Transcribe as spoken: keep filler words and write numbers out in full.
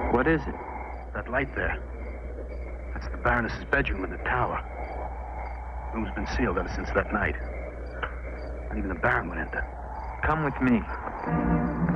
What is it? That light there. That's the Baroness's bedroom in the tower. The room's been sealed ever since that night. Not even the Baron went in there. Come with me.